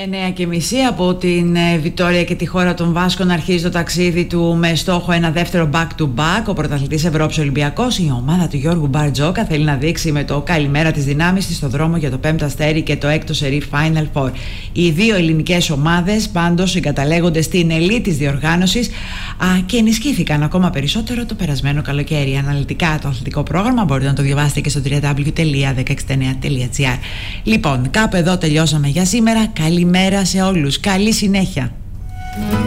9:30 από την Βιτόρια και τη χώρα των Βάσκων αρχίζει το ταξίδι του με στόχο ένα δεύτερο back-to-back. Ο πρωταθλητής Ευρώπης Ολυμπιακός, η ομάδα του Γιώργου Μπαρτζόκα, θέλει να δείξει με το καλημέρα τις δυνάμεις της στο δρόμο για το 5ο αστέρι και το 6ο σερί Final Four. Οι δύο ελληνικές ομάδες πάντως συγκαταλέγονται στην ελίτ της διοργάνωσης και ενισχύθηκαν ακόμα περισσότερο το περασμένο καλοκαίρι. Αναλυτικά το αθλητικό πρόγραμμα μπορείτε να το διαβάσετε και στο www.169.gr. Λοιπόν, κάπου εδώ τελειώσαμε για σήμερα. Καλημέρα σε όλους. Καλή συνέχεια.